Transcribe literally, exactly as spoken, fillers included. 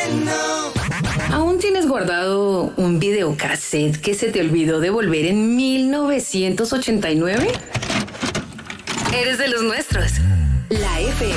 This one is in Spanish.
¿Aún tienes guardado un videocassette que se te olvidó devolver en mil novecientos ochenta y nueve? Eres de los nuestros. La F M